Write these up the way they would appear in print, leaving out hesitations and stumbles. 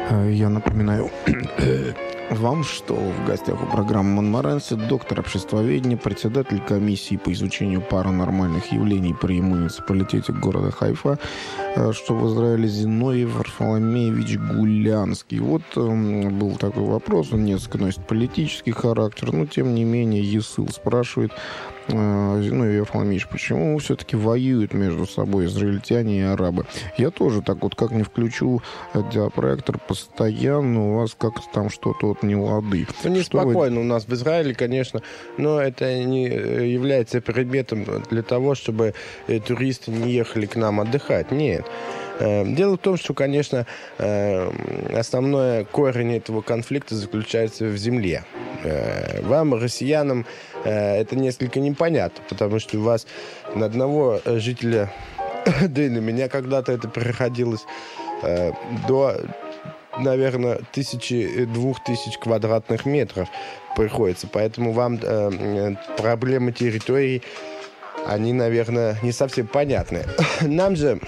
Я напоминаю вам, что в гостях у программы «Монморанси» доктор обществоведения, председатель комиссии по изучению паранормальных явлений при муниципалитете города Хайфа, что в Израиле, Зиновий Варфоломеевич Гулянский. Вот был такой вопрос, он несколько носит политический характер, но тем не менее ЕСЫЛ спрашивает: Зиновий Варфоломеевич, почему все-таки воюют между собой израильтяне и арабы? Я тоже так вот, как не включу диапроектор, постоянно у вас как-то там что-то вот не лады. Ну, неспокойно у нас в Израиле, конечно, но это не является предметом для того, чтобы туристы не ехали к нам отдыхать. Нет. Дело в том, что, конечно, основной корень этого конфликта заключается в земле. Вам, россиянам, это несколько непонятно, потому что у вас на одного жителя, да и на меня когда-то это приходилось, до, наверное, 1000-2000 квадратных метров приходится. Поэтому вам проблемы территории, они, наверное, не совсем понятны. Нам же,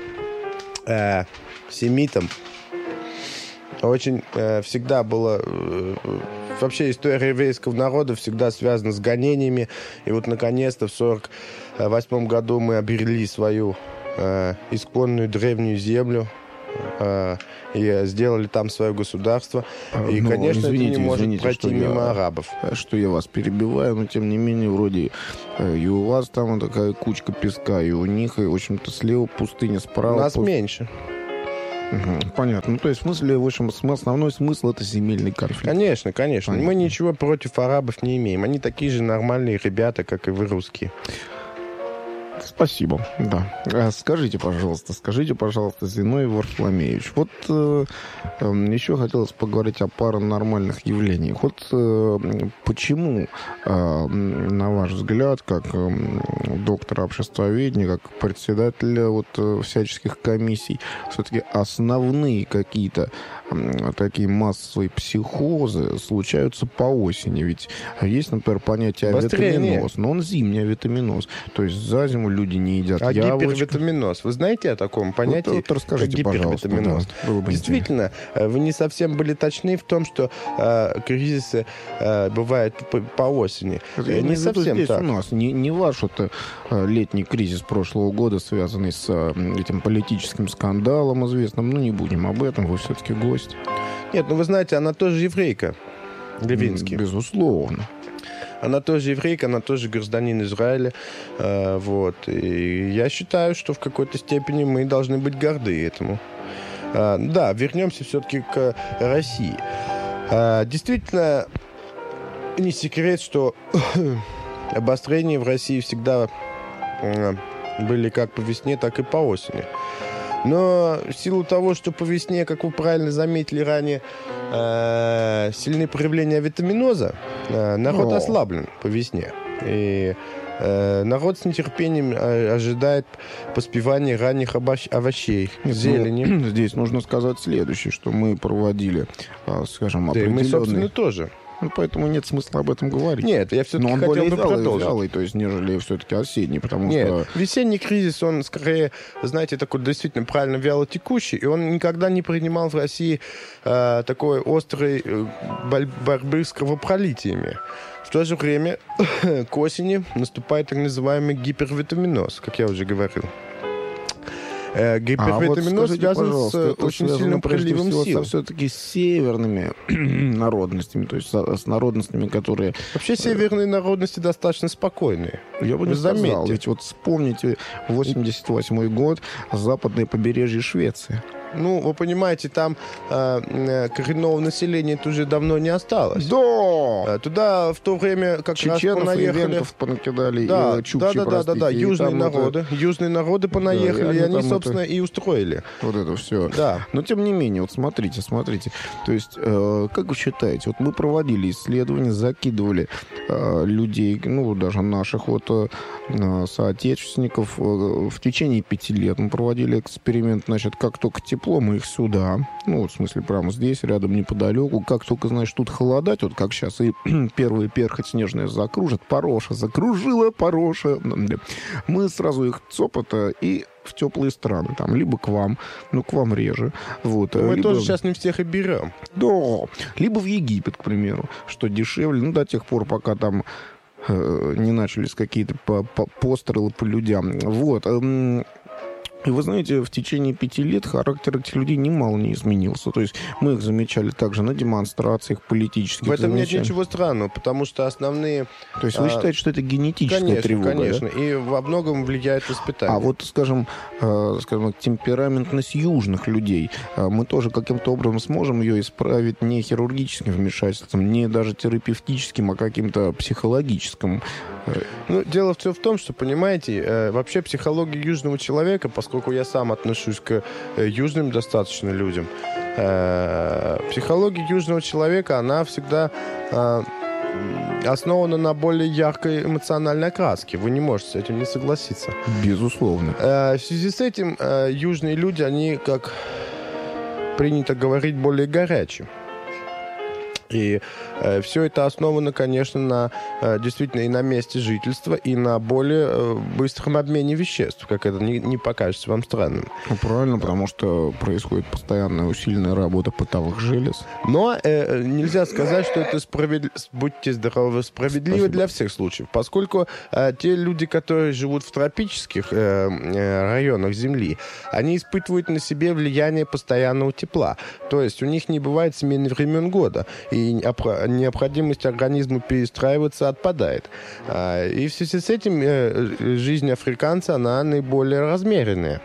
семитам, очень всегда было... Вообще история еврейского народа всегда связана с гонениями. И вот, наконец-то, в 1948 году мы обрели свою исконную древнюю землю и сделали там свое государство. И, конечно, извините, это не может пройти мимо арабов. Что я вас перебиваю, но, тем не менее, вроде и у вас там такая кучка песка, и у них, и, в общем-то, слева пустыня, справа... У нас меньше. Угу, понятно. Ну, то есть, в смысле, в общем, основной смысл — это земельный конфликт. Конечно, конечно. Понятно. Мы ничего против арабов не имеем. Они такие же нормальные ребята, как и вы, русские. Спасибо, да. Скажите, пожалуйста, Зиновий Варфоломеевич, вот еще хотелось поговорить о паранормальных явлениях. Вот почему, на ваш взгляд, как доктора обществоведения, как председателя вот всяческих комиссий, все-таки основные какие-то такие массовые психозы случаются по осени? Ведь есть, например, понятие авитаминоз, но он зимний авитаминоз. То есть за зиму люди не едят яблочко. Гипервитаминоз. Вы знаете о таком понятии? Вот расскажите, как гипервитаминоз. Пожалуйста. Действительно, вы не совсем были точны в том, что кризисы бывают по осени. Это не совсем здесь так. У нас не ваш вот летний кризис прошлого года, связанный с этим политическим скандалом известным. Ну, не будем об этом, вы все-таки гость. Нет, ну вы знаете, она тоже еврейка. Левинский. Безусловно. Она тоже еврейка, она тоже гражданин Израиля. Вот. И я считаю, что в какой-то степени мы должны быть горды этому. Да, вернемся все-таки к России. Действительно, не секрет, что обострения в России всегда были как по весне, так и по осени. Но в силу того, что по весне, как вы правильно заметили ранее, сильные проявления витаминоза, народ ослаблен по весне. И народ с нетерпением ожидает поспевания ранних овощей, зелени. Здесь нужно сказать следующее, что мы проводили, скажем, да, определенные... мы, собственно, тоже. Ну, поэтому нет смысла об этом говорить. Нет, я все-таки хотел бы продолжить. Вялый, то есть, нежели все-таки осенний, потому что... Весенний кризис, он скорее, знаете, такой действительно правильно вялотекущий, и он никогда не принимал в России такой острой борьбы с кровопролитиями. В то же время к осени наступает так называемый гипервитаминоз, как я уже говорил. Гипервитаминоз связан с очень сильным приливом сил. Все-таки с северными народностями, то есть с народностями, которые... Вообще северные народности достаточно спокойные. Я бы не сказал, ведь вот вспомните 88 год, западное побережье Швеции. Ну, вы понимаете, там коренного населения уже давно не осталось. Да! Туда в то время как чеченов раз понаехали... и венгров понакидали, да, и чукчи, да. Южные народы понаехали, и они, собственно, и устроили. Вот это все. Да. Но, тем не менее, вот смотрите. То есть, как вы считаете, вот мы проводили исследования, закидывали людей, ну, даже наших вот соотечественников в течение 5 лет. Мы проводили эксперимент, значит, как только тепло, мы их сюда. Ну, вот, в смысле, прямо здесь, рядом, неподалеку. Как только, знаешь, тут холодать, вот как сейчас, и первая перхоть снежная закружит, Пороша закружила, Пороша. Мы сразу их цопота и в теплые страны, там, либо к вам, ну, к вам реже. Вот, Мы либо... тоже сейчас не всех и берем. Да, либо в Египет, к примеру, что дешевле, ну, до тех пор, пока там не начались какие-то пострелы по людям. Вот. И вы знаете, в течение 5 лет характер этих людей немало не изменился. То есть мы их замечали также на демонстрациях политических. В этом нет ничего странного, потому что основные... То есть вы считаете, что это генетическая конечно, тревога? Конечно, да? И во многом влияет воспитание. А вот, скажем, темпераментность южных людей, мы тоже каким-то образом сможем ее исправить не хирургическим вмешательством, не даже терапевтическим, а каким-то психологическим? Ну, дело все в том, что, понимаете, вообще психология южного человека, поскольку я сам отношусь к южным достаточно людям, психология южного человека, она всегда основана на более яркой эмоциональной окраске. Вы не можете с этим не согласиться. Безусловно. В связи с этим южные люди, они, как принято говорить, более горячие. И все это основано, конечно, на действительно и на месте жительства, и на более быстром обмене веществ, как это не покажется вам странным. Ну, правильно, потому что происходит постоянная усиленная работа потовых желез. Но нельзя сказать, что это будьте здоровы, справедливо Спасибо. для всех случаев, поскольку те люди, которые живут в тропических районах Земли, они испытывают на себе влияние постоянного тепла. То есть у них не бывает смены времен года, и необходимость организма перестраиваться отпадает. И в связи с этим жизнь африканца, она наиболее размеренная.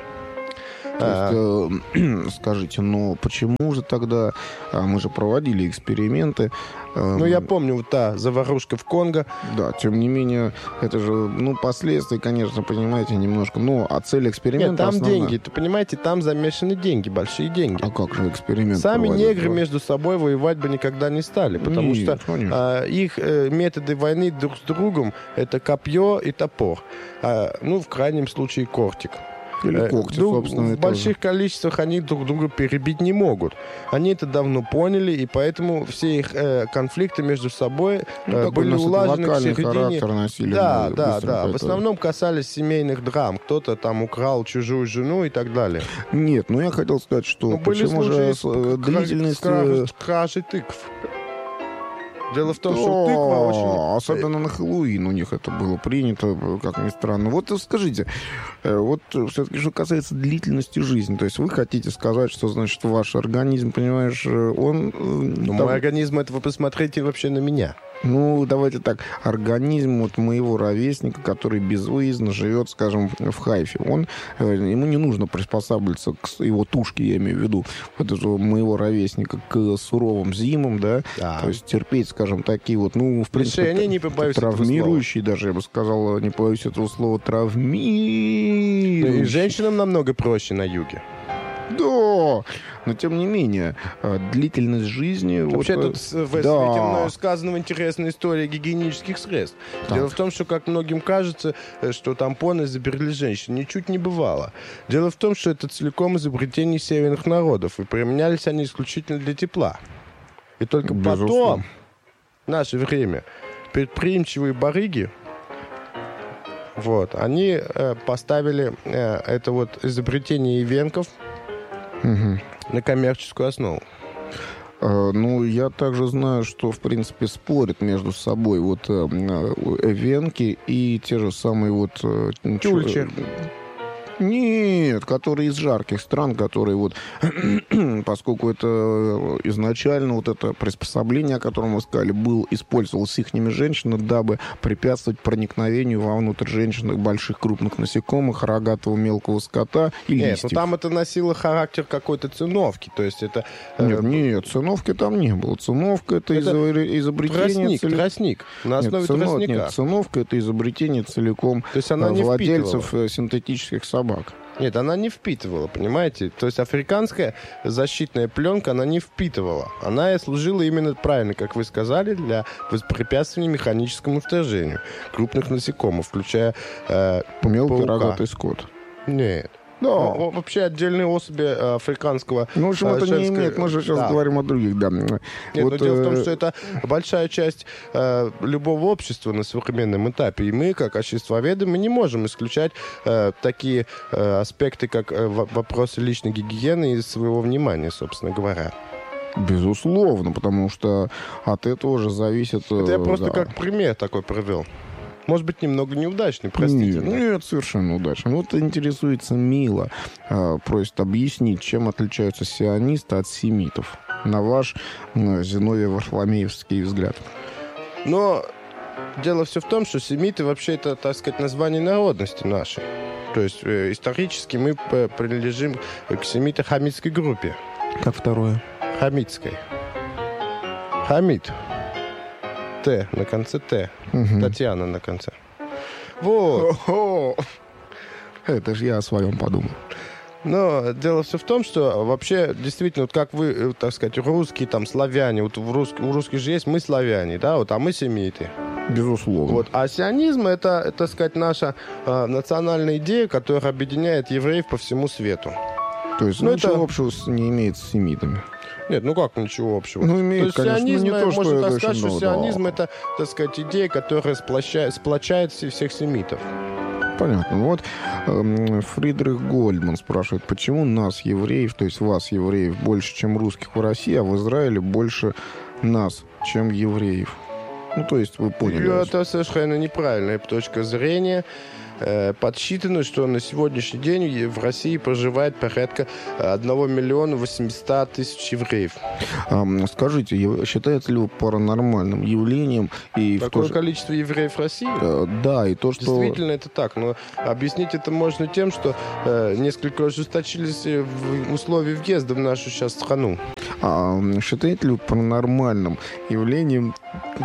То есть, скажите, но почему же тогда... Мы же проводили эксперименты. Ну, я помню, вот та заварушка в Конго. Да, тем не менее, это же, ну, последствия, конечно, понимаете, немножко. Но, а цель эксперимента Нет, там основная. деньги. Ты понимаете, там замешаны деньги, большие деньги. А как же эксперимент Сами проводить? негры между собой воевать бы никогда не стали, потому Нет, что их методы войны друг с другом — это копье и топор. Ну, в крайнем случае, кортик. Или когти, собственно, в больших количествах они друг друга перебить не могут. Они это давно поняли, и поэтому все их конфликты между собой были улажены к середине... Да. В основном касались семейных драм. Кто-то там украл чужую жену и так далее. Нет, ну я хотел сказать, что почему же длительность... Кражи тыкв. Дело в том, что тыква очень... Особенно на Хэллоуин у них это было принято, как ни странно. Вот скажите, вот все-таки, что касается длительности жизни, то есть вы хотите сказать, что, значит, ваш организм, понимаешь, он... Ну, мой организм, это вы посмотрите вообще на меня. Ну, давайте так, организм вот моего ровесника, который безвыездно живет, скажем, в Хайфе, ему не нужно приспосабливаться к его тушке, я имею в виду, вот этого моего ровесника, к суровым зимам, да, то есть терпеть, скажем, такие вот, ну, в принципе, Лишение, не побоюсь травмирующие, даже, я бы сказал, не побоюсь этого слова, травмирующие. И женщинам намного проще на юге. Да, но тем не менее, длительность жизни... Вообще вот, тут в свете мною сказанного интересная история гигиенических средств. Так. Дело в том, что, как многим кажется, что тампоны изобрели женщины. Ничуть не бывало. Дело в том, что это целиком изобретение северных народов, и применялись они исключительно для тепла. И только потом, в наше время, предприимчивые барыги, вот, они поставили это вот изобретение ивенков на коммерческую основу. Ну, я также знаю, что, в принципе, спорят между собой вот эвенки и те же самые вот... Тюльчи. Нет, которые из жарких стран, которые вот, поскольку это изначально вот это приспособление, о котором вы сказали, использовалось ихними женщинами, дабы препятствовать проникновению вовнутрь женщин больших крупных насекомых, рогатого мелкого скота и листьев. Нет, но там это носило характер какой-то циновки, то есть это... Нет, циновки там не было. Циновка — это изобретение... Тростник, на основе тростника. Нет, циновка — это изобретение целиком то есть она не владельцев впитывала. Синтетических собак. Нет, она не впитывала, понимаете? То есть африканская защитная пленка, она не впитывала. Она служила именно правильно, как вы сказали, для воспрепятствования механическому вторжению крупных насекомых, включая Мелкий паука. рогатый скот. Нет. Да. Вообще отдельные особи африканского Ну, в общем, это не женского... имеет, мы же сейчас Да. говорим о других, да. Нет, Вот, но дело в том, что это большая часть любого общества на современном этапе. И мы, как обществоведы, мы не можем исключать такие аспекты, как вопросы личной гигиены из своего внимания, собственно говоря. Безусловно, потому что от этого же зависит... Это я просто да. как пример такой привел. Может быть, немного неудачный, простите. Нет, совершенно удачно. Вот интересуется Мила, просит объяснить, чем отличаются сионисты от семитов. На ваш Зиновий Варфоломеевский взгляд. Но дело все в том, что семиты вообще это, так сказать, название народности нашей. То есть исторически мы принадлежим к семито-хамитской группе. Как второе? Хамитской. Хамид. Т на конце Т. Угу. Татьяна на конце. Вот. О-хо! Это же я о своем подумал. Но дело все в том, что вообще, действительно, вот как вы, так сказать, русские, там, славяне, вот у русских же есть мы славяне, да, вот, а мы семиты. Безусловно. Вот. А сионизм это, так сказать, наша национальная идея, которая объединяет евреев по всему свету. То есть ничего общего не имеет с семитами. Нет, ну как ничего общего? Ну, имеет, то есть конечно, сионизм, не то, что можно так это сказать, очень что сионизм это, так сказать, идея, которая сплочает всех семитов. Понятно. Вот Фридрих Гольдман спрашивает, почему нас, евреев, то есть вас, евреев, больше, чем русских в России, а в Израиле больше нас, чем евреев? Ну, то есть вы поняли. Это совершенно неправильная точка зрения. Подсчитано, что на сегодняшний день в России проживает порядка 1 миллиона 800 тысяч евреев. Скажите, считается ли вы паранормальным явлением? И Такое количество евреев в России? Да, и то, что... Действительно, это так. Но объяснить это можно тем, что несколько ужесточились условия въезда в нашу сейчас страну. Считаете ли вы паранормальным явлением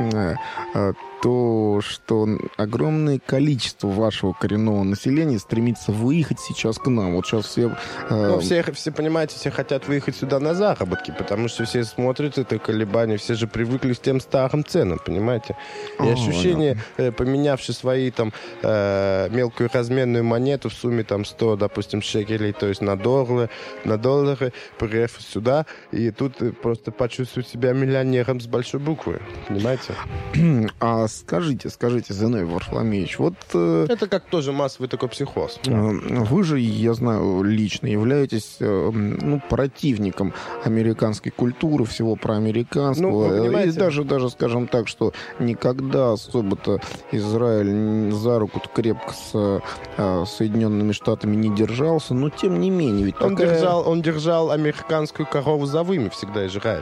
то, что огромное количество вашего коренного населения стремится выехать сейчас к нам? Вот сейчас все... Ну, все, понимаете, все хотят выехать сюда на заработки, потому что все смотрят это колебание, все же привыкли к тем старым ценам, понимаете? И ощущение, поменявши свои там мелкую разменную монету в сумме там 100, допустим, шекелей, то есть на доллары, приехав сюда, и тут просто почувствовать себя миллионером с большой буквы, понимаете? А скажите, Зиновий Варфоломеевич, вот... Это как тоже массовый такой психоз. Вы же, я знаю, лично являетесь противником американской культуры, всего проамериканского. И даже, скажем так, что никогда особо-то Израиль за руку крепко с Соединенными Штатами не держался, но тем не менее... Ведь он держал американскую корову за вымя всегда, Израиль.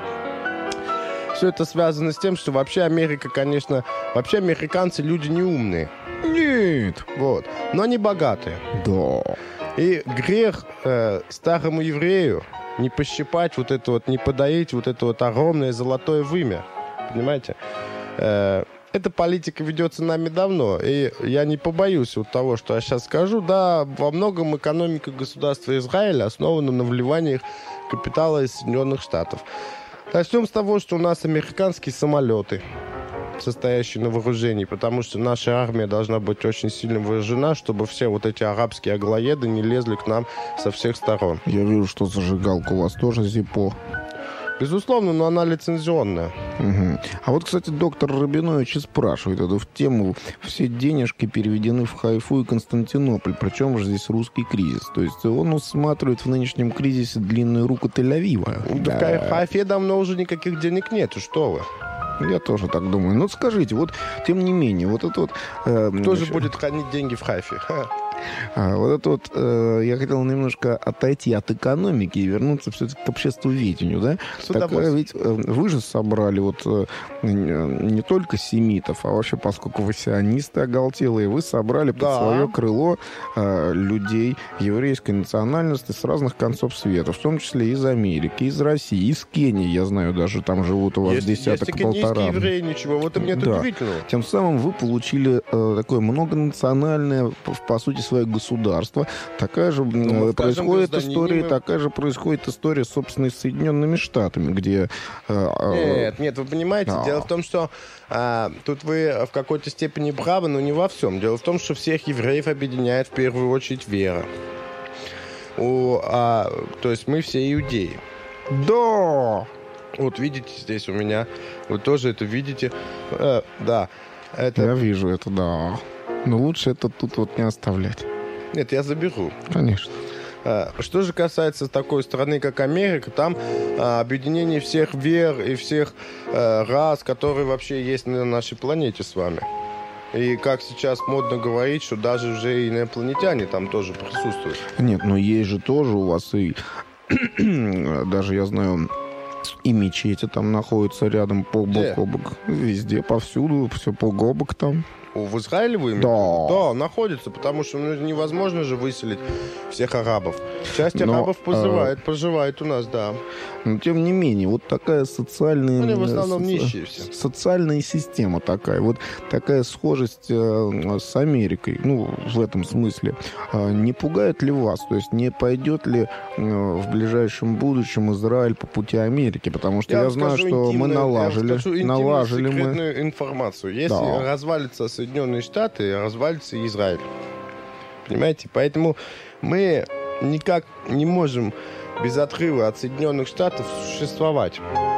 Все это связано с тем, что вообще Америка, конечно... Вообще американцы люди не умные. Нет. Вот. Но они богатые. Да. И грех старому еврею не пощипать вот это вот, не подоить вот это вот огромное золотое вымя. Понимаете? Эта политика ведется нами давно. И я не побоюсь вот того, что я сейчас скажу. Да, во многом экономика государства Израиля основана на вливаниях капитала из Соединенных Штатов. Начнем с того, что у нас американские самолеты, состоящие на вооружении, потому что наша армия должна быть очень сильно вооружена, чтобы все вот эти арабские аглоеды не лезли к нам со всех сторон. Я вижу, что зажигалка у вас тоже ЗИПО. Безусловно, но она лицензионная. Угу. А вот, кстати, доктор Рабинович и спрашивает это в тему. Все денежки переведены в Хайфу и Константинополь. Причем же здесь русский кризис. То есть он усматривает в нынешнем кризисе длинную руку Тель-Авива. Да. В Хайфе давно уже никаких денег нету, что вы. Я тоже так думаю. Ну, скажите, вот, тем не менее, вот это вот... Кто же будет хранить деньги в Хайфе? Вот это вот, я хотел немножко отойти от экономики и вернуться все-таки к обществоведению, да? Так, ведь вы же собрали вот не только семитов, а вообще, поскольку вы сионисты оголтелые, вы собрали под свое крыло людей еврейской национальности с разных концов света, в том числе из Америки, из России, из Кении, я знаю, даже там живут у вас десяток-полтора. Есть евреи, ничего, вот и мне это удивительно. Тем самым вы получили такое многонациональное, по сути, свое государство. Такая же происходит история, собственно, с Соединенными Штатами, где... Нет, вы понимаете, дело в том, что тут вы в какой-то степени правы, но не во всем. Дело в том, что всех евреев объединяет в первую очередь вера. то есть мы все иудеи. Да! Вот видите, здесь у меня, вы тоже это видите. Да. Это... Я вижу это, да. Но лучше это тут вот не оставлять. Нет, я заберу. Конечно. Что же касается такой страны, как Америка, там объединение всех вер и всех рас, которые вообще есть на нашей планете с вами. И как сейчас модно говорить, что даже уже инопланетяне там тоже присутствуют. Нет, но есть же тоже у вас и даже, я знаю, и мечети там находятся рядом бок о бок. Везде, повсюду, все бок там. В Израиле вы имеете? Да, находится, потому что невозможно же выселить всех арабов. Часть арабов проживает у нас, да. Но тем не менее, вот такая социальная... Они в основном нищие все. Социальная система такая, вот такая схожесть с Америкой, ну, в этом смысле. Не пугает ли вас? То есть не пойдет ли в ближайшем будущем Израиль по пути Америки? Потому что я знаю, что мы налажили секретную информацию. Если развалится Соединенные Штаты, развалится Израиль. Понимаете? Поэтому мы никак не можем без отрыва от Соединенных Штатов существовать.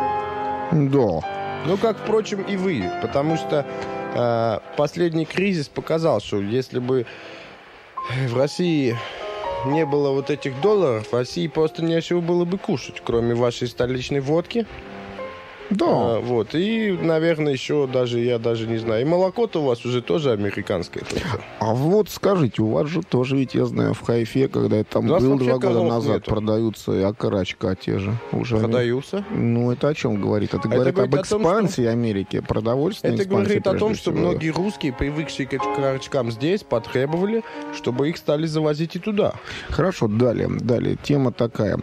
Да. Ну, как, впрочем, и вы. Потому что последний кризис показал, что если бы в России не было вот этих долларов, в России просто нечего было бы кушать, кроме вашей столичной водки. Да. Вот. И, наверное, еще даже, я даже не знаю. И молоко-то у вас уже тоже американское. Только. А вот скажите, у вас же тоже, ведь я знаю, в Хайфе, когда я там был 2 года назад, продаются и окорочка те же. Уже продаются? Ну, это о чем говорит? Это говорит об экспансии Америки, продовольственной экспансии. Это говорит о том, что многие русские, привыкшие к окорочкам здесь, потребовали, чтобы их стали завозить и туда. Хорошо, далее. Тема такая.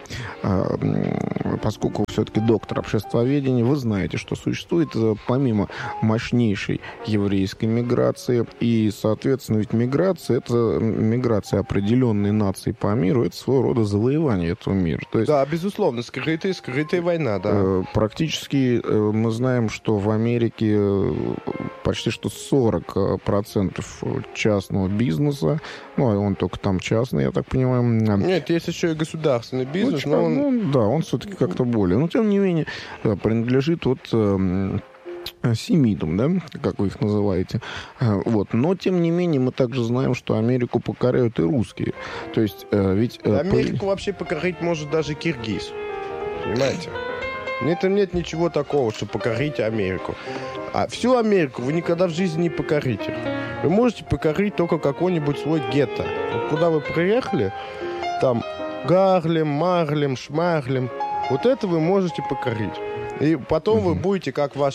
Поскольку все-таки доктор обществоведения, вы знаете, что существует помимо мощнейшей еврейской миграции и, соответственно, ведь миграция — это миграция определенной нации по миру, это своего рода завоевание этого мира. То есть, да, безусловно, скрытая война, да. Практически мы знаем, что в Америке почти что 40% частного бизнеса, ну, он только там частный, я так понимаю. Нет, есть еще и государственный бизнес, но он все-таки как-то более. Но, тем не менее, принадлежит от семитам, да, как вы их называете. Вот. Но, тем не менее, мы также знаем, что Америку покоряют и русские. То есть, ведь... Америку вообще покорить может даже киргиз. Понимаете? Нет ничего такого, что покорить Америку. А всю Америку вы никогда в жизни не покорите. Вы можете покорить только какой-нибудь свой гетто. Вот куда вы приехали, там Гарлем, Марлем, Шмарлем, вот это вы можете покорить. И потом вы будете, как ваш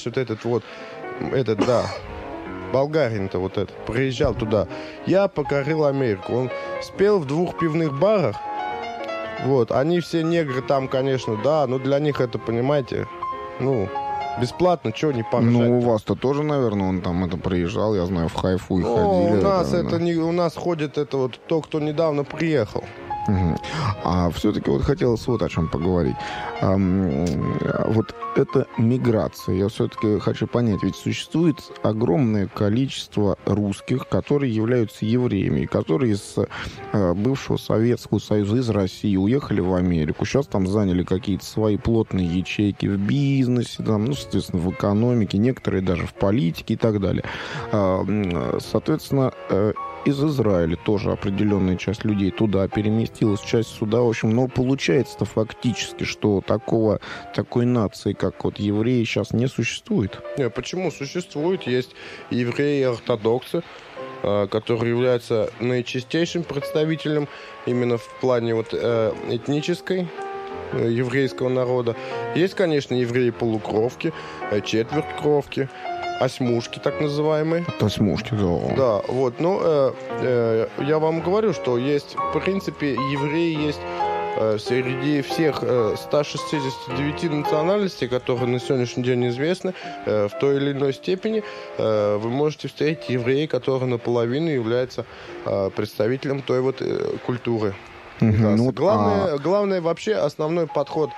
болгарин-то вот этот, приезжал туда. Я покорил Америку. Он спел в 2 пивных барах. Вот, они все негры там, конечно, да, но для них это, понимаете, бесплатно, что не поржать. Ну, у вас-то тоже, наверное, он там приезжал, я знаю, в Хайфу и ходили. У нас ходит это вот то, кто недавно приехал. А все-таки вот хотелось вот о чем поговорить. Вот эта миграция, я все-таки хочу понять, ведь существует огромное количество русских, которые являются евреями, которые из бывшего Советского Союза, из России уехали в Америку, сейчас там заняли какие-то свои плотные ячейки в бизнесе, там, соответственно, в экономике, некоторые даже в политике и так далее. Соответственно, из Израиля тоже определенная часть людей туда переместилась, часть сюда. В общем, но получается-то фактически, что такой нации, как вот евреи, сейчас не существует. Нет, почему? Существует. Есть евреи-ортодоксы, которые являются наичистейшим представителем именно в плане этнической еврейского народа. Есть, конечно, евреи-полукровки, четверткровки, осьмушки, так называемые. Осьмушки, да. Да, вот. Я вам говорю, что есть, в принципе, евреи есть среди всех 169 национальностей, которые на сегодняшний день известны, в той или иной степени вы можете встретить еврея, который наполовину является представителем той вот культуры. Главное, вообще, основной подход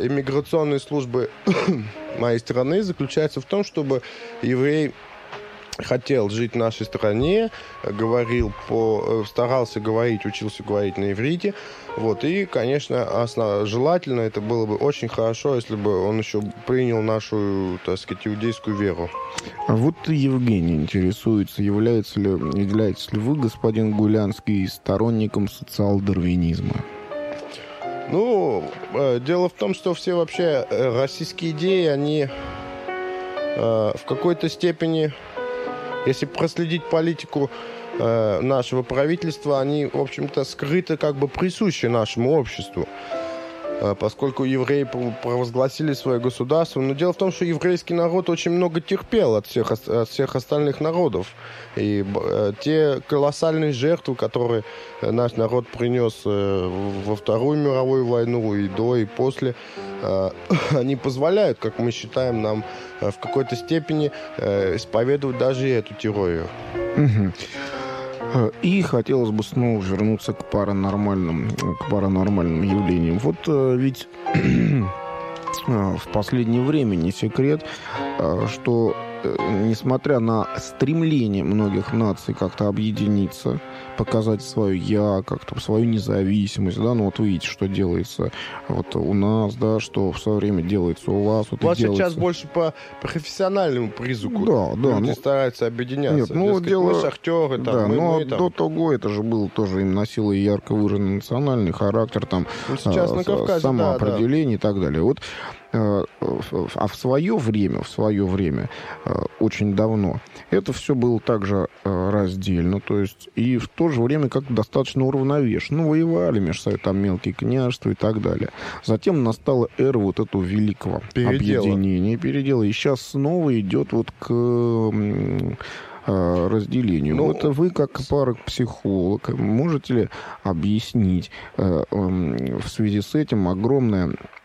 иммиграционной службы моей страны заключается в том, чтобы еврей хотел жить в нашей стране, старался говорить, учился говорить на иврите. Вот, и, конечно, желательно, это было бы очень хорошо, если бы он еще принял нашу, так сказать, иудейскую веру. А вот Евгений интересуется, является ли вы, господин Гулянский, сторонником социал-дарвинизма? Ну, дело в том, что все вообще российские идеи, они в какой-то степени, если проследить политику нашего правительства, они, в общем-то, скрыто как бы присущи нашему обществу, поскольку евреи провозгласили свое государство. Но дело в том, что еврейский народ очень много терпел от всех остальных народов. И те колоссальные жертвы, которые наш народ принес во Вторую мировую войну и до, и после, они позволяют, как мы считаем, нам в какой-то степени исповедовать даже эту теорию. И хотелось бы снова вернуться к паранормальным явлениям. Вот ведь в последнее время не секрет, что несмотря на стремление многих наций как-то объединиться, показать свое «я», как-то свою независимость, да, ну вот видите, что делается вот у нас, да, что в свое время делается у вас. Вот у вас делается... сейчас больше по профессиональному признаку. Да, люди стараются объединяться. Нет, ну, мы шахтеры, там, да, мы до того это же было тоже им носило ярко выраженный национальный характер, там, сейчас на Кавказе, самоопределение и так далее. Вот. А в свое время, очень давно, это все было также раздельно, то есть и в то же время как достаточно уравновешенно. Ну, воевали между собой там мелкие княжества и так далее. Затем настала эра вот этого великого объединения, передела. И сейчас снова идет вот к разделению. Ну, вот вы, как парапсихолог, можете ли объяснить в связи с этим огромное